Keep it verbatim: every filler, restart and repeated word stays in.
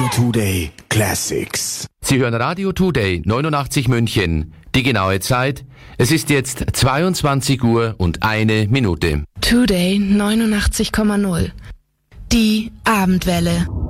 Radio Today Classics. Sie hören Radio Today neunundachtzig München. Die genaue Zeit: Es ist jetzt zweiundzwanzig Uhr und eine Minute. Today neunundachtzig Komma null. Die Abendwelle.